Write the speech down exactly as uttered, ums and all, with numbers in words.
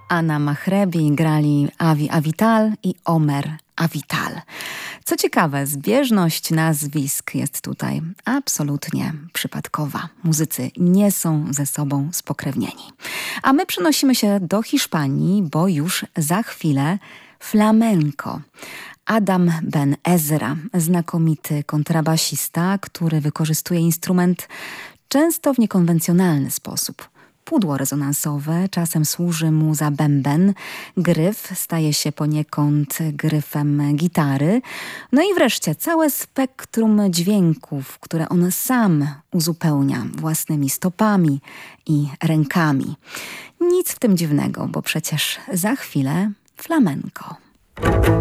Anna Mahrebi grali Avi Avital i Omer Avital. Co ciekawe, zbieżność nazwisk jest tutaj absolutnie przypadkowa. Muzycy nie są ze sobą spokrewnieni. A my przenosimy się do Hiszpanii, bo już za chwilę flamenco. Adam Ben Ezra, znakomity kontrabasista, który wykorzystuje instrument często w niekonwencjonalny sposób. Pudło rezonansowe czasem służy mu za bęben, gryf staje się poniekąd gryfem gitary, no i wreszcie całe spektrum dźwięków, które on sam uzupełnia własnymi stopami i rękami. Nic w tym dziwnego, bo przecież za chwilę flamenco.